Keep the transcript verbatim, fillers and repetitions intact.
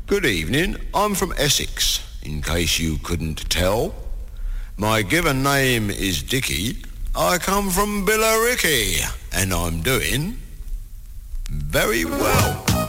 Good evening, I'm from Essex, in case you couldn't tell. My given name is Dickie. I come from Billericay, and I'm doing very well.